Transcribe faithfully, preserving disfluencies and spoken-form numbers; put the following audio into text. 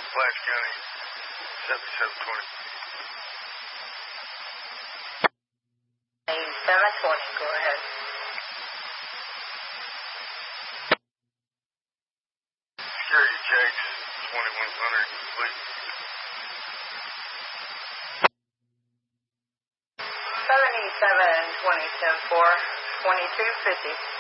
Flash County, seventy-seven twenty. seven twenty, go ahead. Security checks, twenty-one hundred, please. seventy-seven twenty, ten four, twenty-two fifty.